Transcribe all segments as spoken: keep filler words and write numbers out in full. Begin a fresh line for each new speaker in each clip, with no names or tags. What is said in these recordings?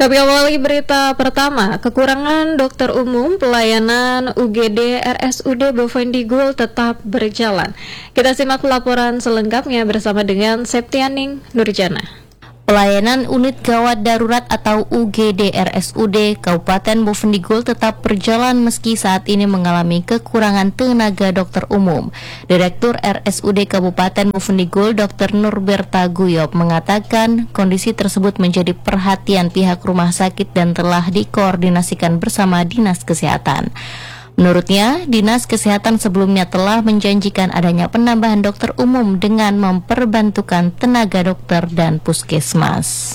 Kami awali berita pertama, kekurangan dokter umum pelayanan U G D R S U D Bovendigul tetap berjalan. Kita simak laporan selengkapnya bersama dengan Septianing Nurjana.
Pelayanan unit gawat darurat atau U G D R S U D Kabupaten Bovendigul tetap berjalan meski saat ini mengalami kekurangan tenaga dokter umum. Direktur R S U D Kabupaten Bovendigul Dokter Nurberta Guyop mengatakan kondisi tersebut menjadi perhatian pihak rumah sakit dan telah dikoordinasikan bersama Dinas Kesehatan. Menurutnya, Dinas Kesehatan sebelumnya telah menjanjikan adanya penambahan dokter umum dengan memperbantukan tenaga dokter dan puskesmas.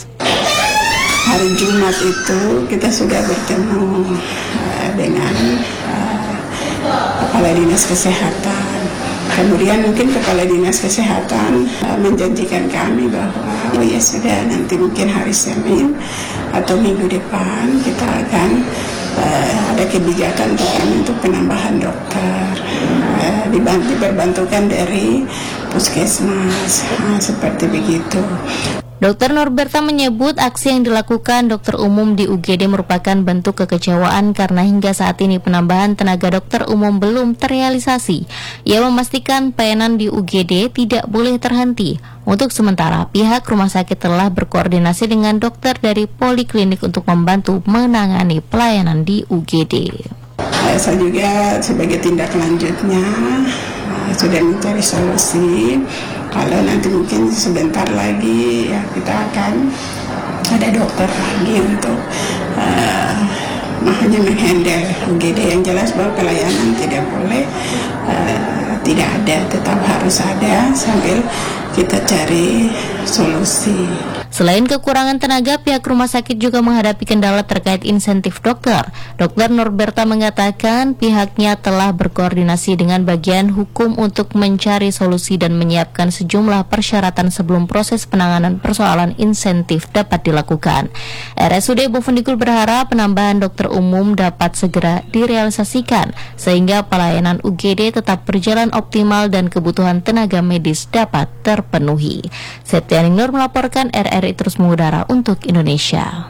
Hari Jumat itu kita sudah bertemu uh, dengan uh, Kepala Dinas Kesehatan. Kemudian mungkin Kepala Dinas Kesehatan uh, menjanjikan kami bahwa oh ya sudah, nanti mungkin hari Senin atau minggu depan kita akan Uh, ada kebijakan untuk penambahan dokter, uh, dibantu diperbantukan dari puskesmas, uh, seperti begitu.
Dokter Norberta menyebut aksi yang dilakukan dokter umum di U G D merupakan bentuk kekecewaan karena hingga saat ini penambahan tenaga dokter umum belum terrealisasi. Ia memastikan pelayanan di U G D tidak boleh terhenti. Untuk sementara, pihak rumah sakit telah berkoordinasi dengan dokter dari poliklinik untuk membantu menangani pelayanan di U G D.
Saya juga sebagai tindak lanjutnya sudah mencari solusi. Kalau nanti mungkin sebentar lagi ya kita akan ada dokter lagi untuk uh, hanya menghandle U G D. Yang jelas bahwa pelayanan tidak boleh uh, tidak ada, tetap harus ada sambil kita cari solusi.
Selain kekurangan tenaga, pihak rumah sakit juga menghadapi kendala terkait insentif dokter. Dokter Norberta mengatakan pihaknya telah berkoordinasi dengan bagian hukum untuk mencari solusi dan menyiapkan sejumlah persyaratan sebelum proses penanganan persoalan insentif dapat dilakukan. R S U D Bovendigul berharap penambahan dokter umum dapat segera direalisasikan sehingga pelayanan U G D tetap berjalan optimal dan kebutuhan tenaga medis dapat terpenuhi. Septianing Nur melaporkan, R R I terus mengudara untuk Indonesia.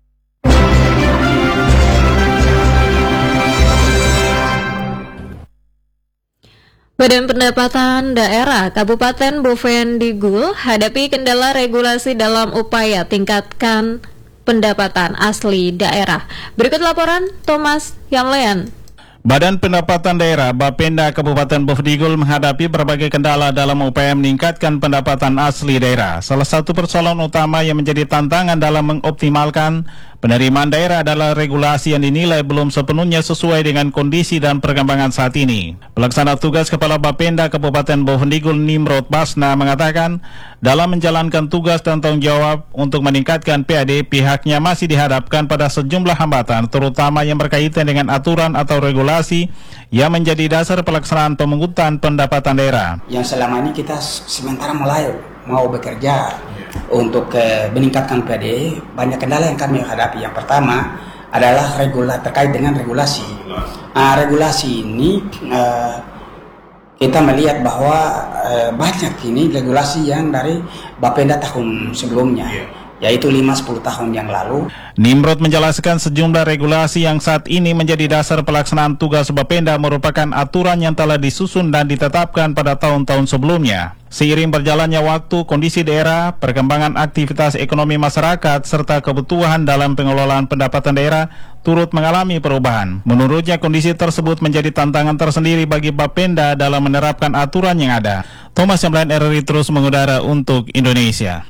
Badan Pendapatan Daerah Kabupaten Bovendigul hadapi kendala regulasi dalam upaya tingkatkan pendapatan asli daerah. Berikut laporan Thomas Yamlean.
Badan Pendapatan Daerah Bapenda Kabupaten Bovendigul menghadapi berbagai kendala dalam upaya meningkatkan pendapatan asli daerah. Salah satu persoalan utama yang menjadi tantangan dalam mengoptimalkan penerimaan daerah adalah regulasi yang dinilai belum sepenuhnya sesuai dengan kondisi dan perkembangan saat ini. Pelaksana tugas Kepala Bapenda Kabupaten Bovendigul Nimrod Basna mengatakan dalam menjalankan tugas dan tanggung jawab untuk meningkatkan P A D, pihaknya masih dihadapkan pada sejumlah hambatan, terutama yang berkaitan dengan aturan atau regulasi yang menjadi dasar pelaksanaan pemungutan pendapatan daerah.
Yang selama ini kita sementara mulai mau bekerja untuk uh, meningkatkan P A D, banyak kendala yang kami hadapi. Yang pertama adalah regula terkait dengan regulasi. Nah, regulasi ini uh, kita melihat bahwa uh, banyak ini regulasi yang dari Bapenda tahun sebelumnya, yaitu lima sampai sepuluh tahun yang lalu.
Nimrod menjelaskan sejumlah regulasi yang saat ini menjadi dasar pelaksanaan tugas Bapenda merupakan aturan yang telah disusun dan ditetapkan pada tahun-tahun sebelumnya. Seiring berjalannya waktu, kondisi daerah, perkembangan aktivitas ekonomi masyarakat, serta kebutuhan dalam pengelolaan pendapatan daerah turut mengalami perubahan. Menurutnya, kondisi tersebut menjadi tantangan tersendiri bagi Bapenda dalam menerapkan aturan yang ada. Thomas Yamlean, R R I terus mengudara untuk Indonesia.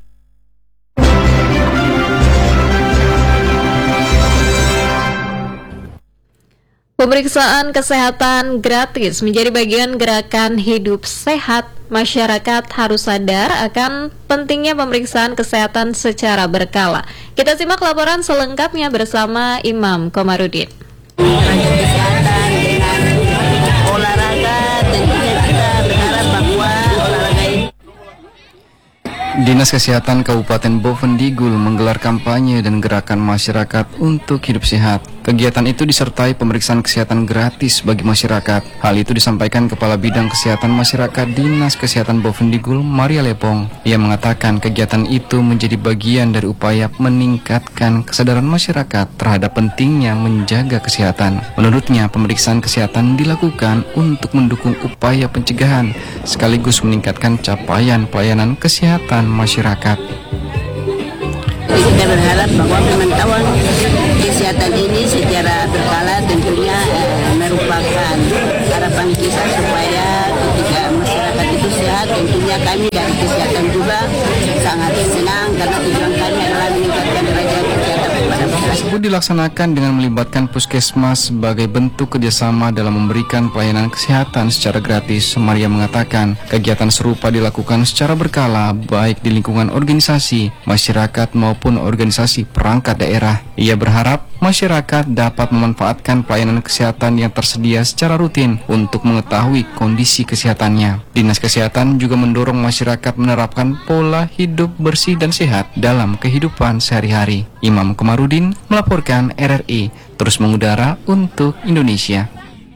Pemeriksaan kesehatan gratis menjadi bagian gerakan hidup sehat. Masyarakat harus sadar akan pentingnya pemeriksaan kesehatan secara berkala. Kita simak laporan selengkapnya bersama Imam Komarudin.
Kesehatan dengan olahraga, tentunya kita berharap bahwa olahraga ini.
Dinas Kesehatan Kabupaten Bovendigul menggelar kampanye dan gerakan masyarakat untuk hidup sehat. Kegiatan itu disertai pemeriksaan kesehatan gratis bagi masyarakat. Hal itu disampaikan Kepala Bidang Kesehatan Masyarakat Dinas Kesehatan Bovendigul, Maria Lepong. Ia mengatakan kegiatan itu menjadi bagian dari upaya meningkatkan kesadaran masyarakat terhadap pentingnya menjaga kesehatan. Menurutnya, pemeriksaan kesehatan dilakukan untuk mendukung upaya pencegahan sekaligus meningkatkan capaian pelayanan kesehatan masyarakat.
Jadi kita berharap bahwa pemantauan kesehatan ini secara berkala tentunya eh, merupakan harapan kita supaya ketika masyarakat itu sehat, tentunya kami dari kesehatan juga sangat senang karena tujuan kami adalah meningkatkan derajat kesehatan kepada masyarakat.
Tersebut dilaksanakan dengan melibatkan puskesmas sebagai bentuk kerjasama dalam memberikan pelayanan kesehatan secara gratis. Maria mengatakan kegiatan serupa dilakukan secara berkala baik di lingkungan organisasi, masyarakat maupun organisasi perangkat daerah. Ia berharap masyarakat dapat memanfaatkan pelayanan kesehatan yang tersedia secara rutin untuk mengetahui kondisi kesehatannya. Dinas Kesehatan juga mendorong masyarakat menerapkan pola hidup bersih dan sehat dalam kehidupan sehari-hari. Imam Komarudin melaporkan R R I terus mengudara untuk Indonesia.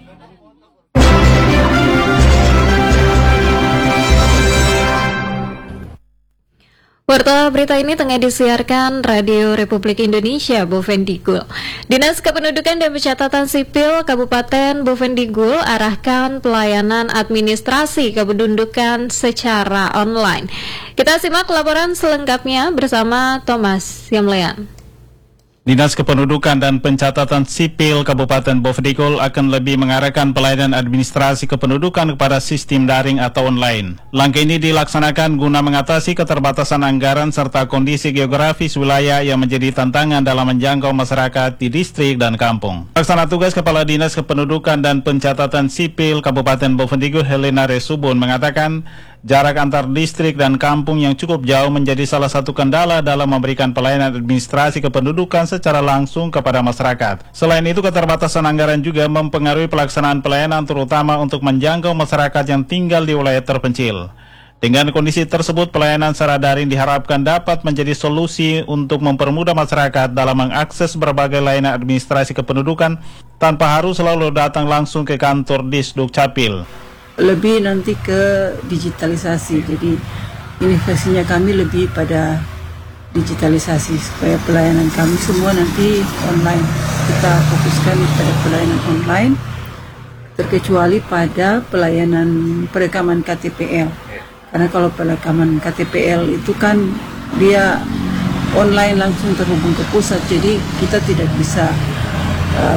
Warta berita ini tengah disiarkan Radio Republik Indonesia Bovendigul. Dinas Kependudukan dan Pencatatan Sipil Kabupaten Bovendigul arahkan pelayanan administrasi kependudukan secara online. Kita simak laporan selengkapnya bersama Thomas Yamlean.
Dinas Kependudukan dan Pencatatan Sipil Kabupaten Bovendigul akan lebih mengarahkan pelayanan administrasi kependudukan kepada sistem daring atau online. Langkah ini dilaksanakan guna mengatasi keterbatasan anggaran serta kondisi geografis wilayah yang menjadi tantangan dalam menjangkau masyarakat di distrik dan kampung. Pelaksana tugas Kepala Dinas Kependudukan dan Pencatatan Sipil Kabupaten Bovendigul, Helena Resubun, mengatakan jarak antar distrik dan kampung yang cukup jauh menjadi salah satu kendala dalam memberikan pelayanan administrasi kependudukan secara langsung kepada masyarakat. Selain itu, keterbatasan anggaran juga mempengaruhi pelaksanaan pelayanan terutama untuk menjangkau masyarakat yang tinggal di wilayah terpencil. Dengan kondisi tersebut, pelayanan secara daring diharapkan dapat menjadi solusi untuk mempermudah masyarakat dalam mengakses berbagai layanan administrasi kependudukan tanpa harus selalu datang langsung ke kantor Disduk Capil.
Lebih nanti ke digitalisasi, jadi investasinya kami lebih pada digitalisasi supaya pelayanan kami semua nanti online. Kita fokuskan pada pelayanan online, terkecuali pada pelayanan perekaman K T P L. Karena kalau perekaman K T P L itu kan dia online langsung terhubung ke pusat, jadi kita tidak bisa uh,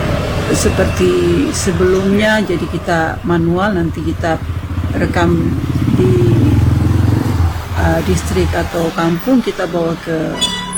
seperti sebelumnya, jadi kita manual, nanti kita rekam di uh, distrik atau kampung, kita bawa ke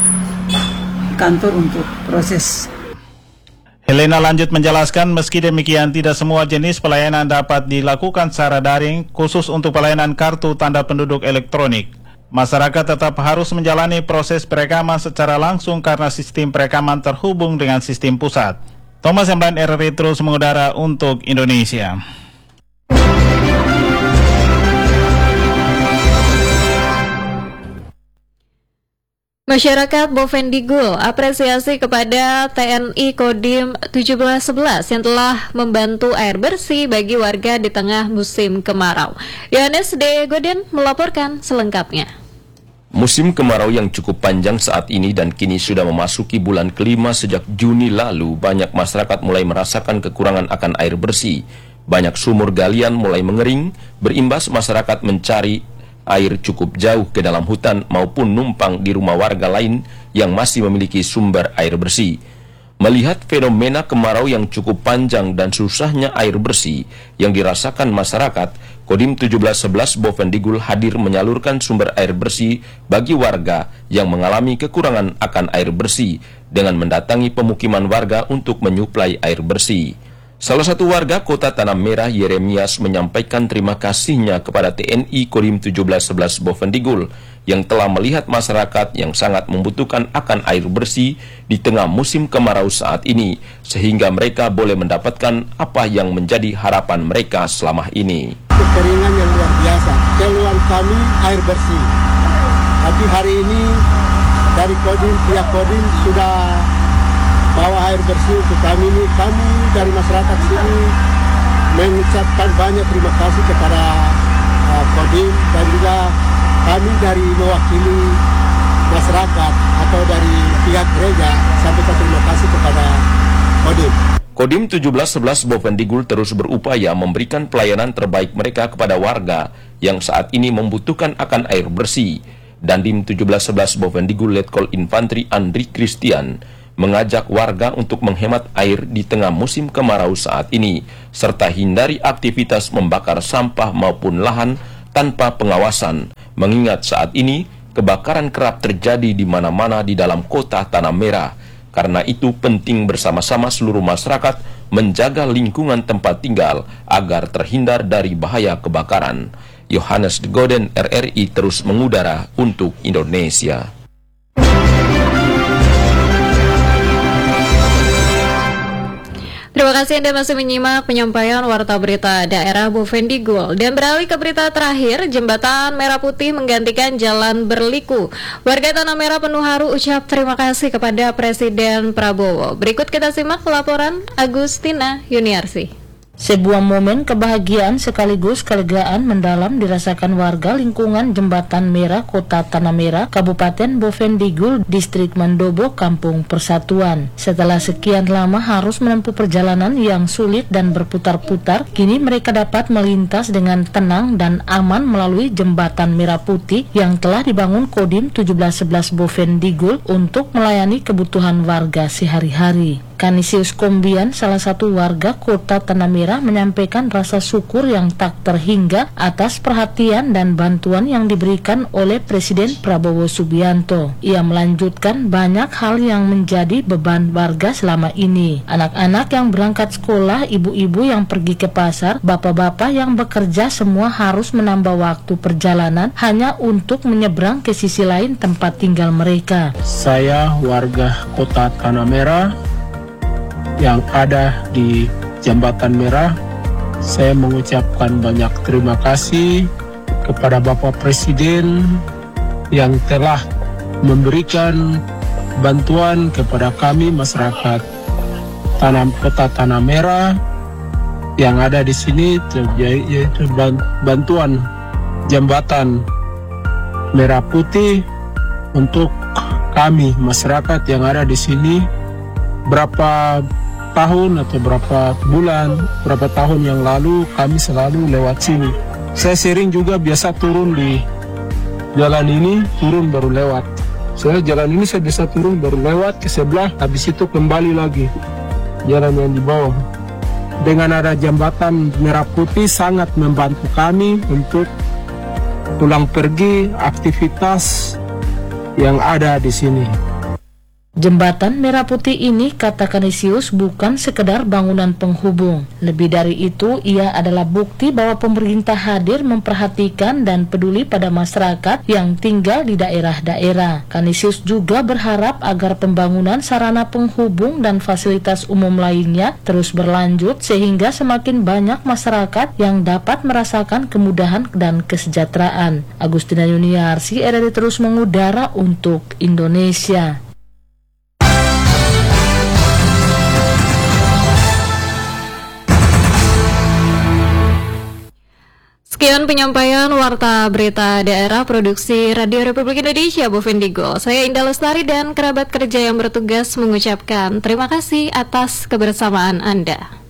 kantor untuk proses.
Helena lanjut menjelaskan, meski demikian tidak semua jenis pelayanan dapat dilakukan secara daring, khusus untuk pelayanan kartu tanda penduduk elektronik. Masyarakat tetap harus menjalani proses perekaman secara langsung karena sistem perekaman terhubung dengan sistem pusat. Thomas Yamlean, R R I terus mengudara untuk Indonesia.
Masyarakat Bovendigul apresiasi kepada T N I Kodim tujuh belas sebelas yang telah membantu air bersih bagi warga di tengah musim kemarau. Yohanes D. Godin melaporkan selengkapnya.
Musim kemarau yang cukup panjang saat ini dan kini sudah memasuki bulan kelima sejak Juni lalu, banyak masyarakat mulai merasakan kekurangan akan air bersih. Banyak sumur galian mulai mengering, berimbas masyarakat mencari air cukup jauh ke dalam hutan maupun numpang di rumah warga lain yang masih memiliki sumber air bersih. Melihat fenomena kemarau yang cukup panjang dan susahnya air bersih yang dirasakan masyarakat, Kodim tujuh belas sebelas Bovendigul hadir menyalurkan sumber air bersih bagi warga yang mengalami kekurangan akan air bersih dengan mendatangi pemukiman warga untuk menyuplai air bersih. Salah satu warga Kota Tanah Merah, Yeremias, menyampaikan terima kasihnya kepada T N I Kodim tujuh belas sebelas Bovendigul yang telah melihat masyarakat yang sangat membutuhkan akan air bersih di tengah musim kemarau saat ini, sehingga mereka boleh mendapatkan apa yang menjadi harapan mereka selama ini.
Kekeringan yang luar biasa, keluhan kami air bersih. Tapi hari ini dari Kodim, pihak Kodim sudah bawa air bersih untuk kami ini. Kami dari masyarakat sini mengucapkan banyak terima kasih kepada uh, Kodim, dan juga kami dari mewakili masyarakat atau dari pihak gereja sampaikan terima kasih kepada Kodim.
Kodim tujuh belas sebelas Bovendigul terus berupaya memberikan pelayanan terbaik mereka kepada warga yang saat ini membutuhkan akan air bersih. Dandim tujuh belas sebelas Bovendigul Letkol Infantri Andri Christian mengajak warga untuk menghemat air di tengah musim kemarau saat ini, serta hindari aktivitas membakar sampah maupun lahan tanpa pengawasan, mengingat saat ini kebakaran kerap terjadi di mana-mana di dalam kota Tanah Merah. Karena itu penting bersama-sama seluruh masyarakat menjaga lingkungan tempat tinggal agar terhindar dari bahaya kebakaran. Yohanes de Goden R R I terus mengudara untuk Indonesia.
Terima kasih Anda masih menyimak penyampaian Warta Berita Daerah Bovendigul. Dan beralih ke berita terakhir, Jembatan Merah Putih menggantikan Jalan Berliku. Warga Tanah Merah penuh haru ucap terima kasih kepada Presiden Prabowo. Berikut kita simak laporan Agustina Yuniarsi.
Sebuah momen kebahagiaan sekaligus kelegaan mendalam dirasakan warga lingkungan Jembatan Merah Kota Tanah Merah, Kabupaten Bovendigul, Distrik Mandobo, Kampung Persatuan. Setelah sekian lama harus menempuh perjalanan yang sulit dan berputar-putar, kini mereka dapat melintas dengan tenang dan aman melalui Jembatan Merah Putih yang telah dibangun Kodim tujuh belas sebelas Bovendigul untuk melayani kebutuhan warga sehari-hari. Kanisius Kombian, salah satu warga Kota Tanah Merah, menyampaikan rasa syukur yang tak terhingga atas perhatian dan bantuan yang diberikan oleh Presiden Prabowo Subianto. Ia melanjutkan banyak hal yang menjadi beban warga selama ini. Anak-anak yang berangkat sekolah, ibu-ibu yang pergi ke pasar, bapak-bapak yang bekerja, semua harus menambah waktu perjalanan hanya untuk menyeberang ke sisi lain tempat tinggal mereka.
Saya warga Kota Tanah Merah yang ada di Jembatan Merah, saya mengucapkan banyak terima kasih kepada Bapak Presiden yang telah memberikan bantuan kepada kami masyarakat Tanah Kota Tanah Merah yang ada di sini, yaitu bantuan Jembatan Merah Putih untuk kami masyarakat yang ada di sini. Berapa tahun atau berapa bulan, berapa tahun yang lalu kami selalu lewat sini. Saya sering juga biasa turun di jalan ini, turun baru lewat. Soalnya jalan ini saya bisa turun baru lewat ke sebelah, habis itu kembali lagi jalan yang di bawah. Dengan ada Jembatan Merah Putih sangat membantu kami untuk pulang pergi aktivitas yang ada di sini.
Jembatan Merah Putih ini, kata Kanisius, bukan sekedar bangunan penghubung. Lebih dari itu, ia adalah bukti bahwa pemerintah hadir memperhatikan dan peduli pada masyarakat yang tinggal di daerah-daerah. Kanisius juga berharap agar pembangunan sarana penghubung dan fasilitas umum lainnya terus berlanjut sehingga semakin banyak masyarakat yang dapat merasakan kemudahan dan kesejahteraan. Agustina Yuniarsi, R R I terus mengudara untuk Indonesia.
Sekian penyampaian Warta Berita Daerah Produksi Radio Republik Indonesia Bovendigul. Saya Indah Lestari dan kerabat kerja yang bertugas mengucapkan terima kasih atas kebersamaan Anda.